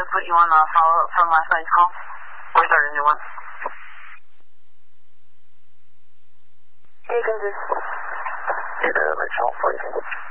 put you on a follow-up from last night's call. We started a new one. Hey, Kansas. Hey there, Mitchell.